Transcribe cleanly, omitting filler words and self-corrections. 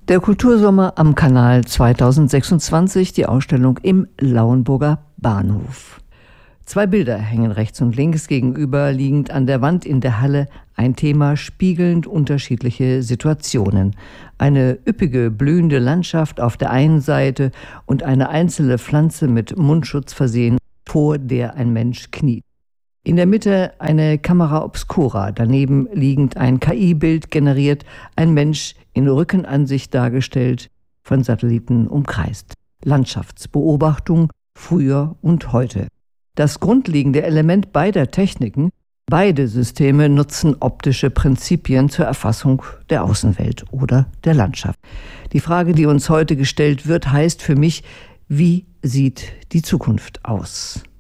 Der Kultursommer am Kanal 2026, die Ausstellung im Lauenburger Bahnhof. 2 Bilder hängen rechts und links gegenüberliegend an der Wand in der Halle, ein Thema spiegelnd unterschiedliche Situationen. Eine üppige, blühende Landschaft auf der einen Seite und eine einzelne Pflanze mit Mundschutz versehen, vor der ein Mensch kniet. In der Mitte eine Camera obscura, daneben liegend ein KI-Bild generiert, ein Mensch in Rückenansicht dargestellt, von Satelliten umkreist. Landschaftsbeobachtung, früher und heute. Das grundlegende Element beider Techniken, beide Systeme nutzen optische Prinzipien zur Erfassung der Außenwelt oder der Landschaft. Die Frage, die uns heute gestellt wird, heißt für mich, wie sieht die Zukunft aus?